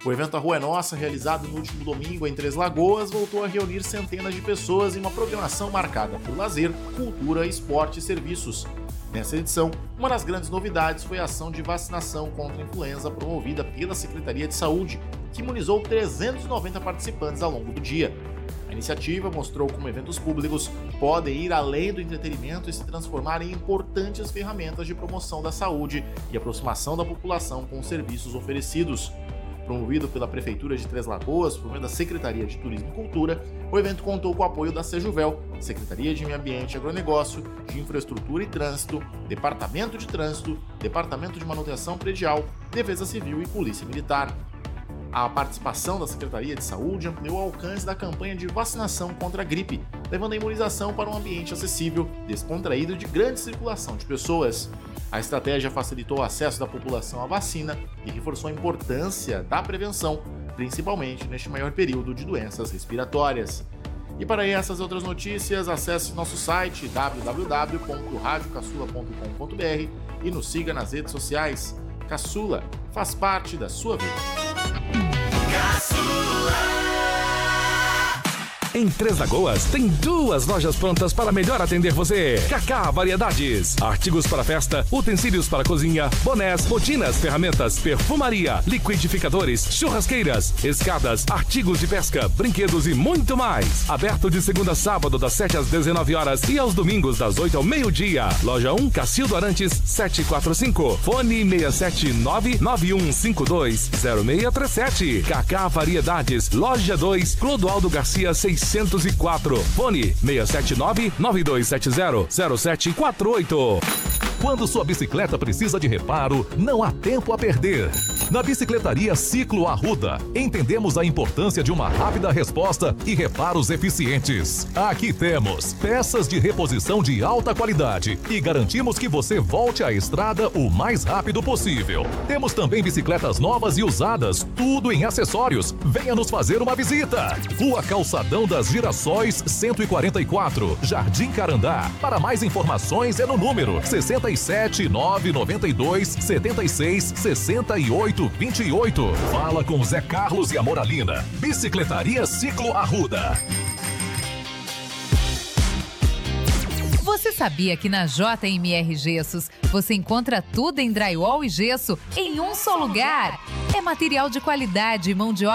O evento A Rua é Nossa, realizado no último domingo em Três Lagoas, voltou a reunir centenas de pessoas em uma programação marcada por lazer, cultura, esporte e serviços. Nessa edição, uma das grandes novidades foi a ação de vacinação contra a influenza promovida pela Secretaria de Saúde, que imunizou 390 participantes ao longo do dia. A iniciativa mostrou como eventos públicos podem ir além do entretenimento e se transformar em importantes ferramentas de promoção da saúde e aproximação da população com os serviços oferecidos. Promovido pela Prefeitura de Três Lagoas por meio da Secretaria de Turismo e Cultura, o evento contou com o apoio da Sejuvel, Secretaria de Meio Ambiente e Agronegócio, de Infraestrutura e Trânsito, Departamento de Trânsito, Departamento de Manutenção Predial, Defesa Civil e Polícia Militar. A participação da Secretaria de Saúde ampliou o alcance da campanha de vacinação contra a gripe, levando a imunização para um ambiente acessível, descontraído e de grande circulação de pessoas. A estratégia facilitou o acesso da população à vacina e reforçou a importância da prevenção, principalmente neste maior período de doenças respiratórias. E para essas e outras notícias, acesse nosso site www.radiocaçula.com.br e nos siga nas redes sociais. Caçula faz parte da sua vida. Em Três Lagoas, tem 2 lojas prontas para melhor atender você. Cacá Variedades. Artigos para festa, utensílios para cozinha, bonés, botinas, ferramentas, perfumaria, liquidificadores, churrasqueiras, escadas, artigos de pesca, brinquedos e muito mais. Aberto de segunda a sábado, das 7 às 19 horas e aos domingos, das 8 ao meio-dia. Loja 1, Cacildo Arantes, 745. Fone 679-9152-0637. Cacá Variedades. Loja 2, Clodoaldo Garcia, 604. Fone 679-9270-0748. Quando sua bicicleta precisa de reparo, não há tempo a perder. Na Bicicletaria Ciclo Arruda, entendemos a importância de uma rápida resposta e reparos eficientes. Aqui temos peças de reposição de alta qualidade e garantimos que você volte à estrada o mais rápido possível. Temos também bicicletas novas e usadas, tudo em acessórios. Venha nos fazer uma visita. Rua Calçadão das Girassóis, 144, Jardim Carandá. Para mais informações é no número 67-992-76-68-28. Fala com Zé Carlos e a Moralina. Bicicletaria Ciclo Arruda. Você sabia que na JMR Gessos você encontra tudo em drywall e gesso em um só lugar? É material de qualidade e mão de obra